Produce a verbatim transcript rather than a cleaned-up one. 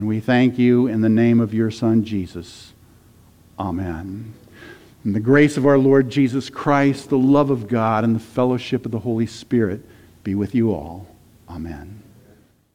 And we thank you in the name of your Son, Jesus. Amen. And the grace of our Lord Jesus Christ, the love of God, and the fellowship of the Holy Spirit be with you all. Amen.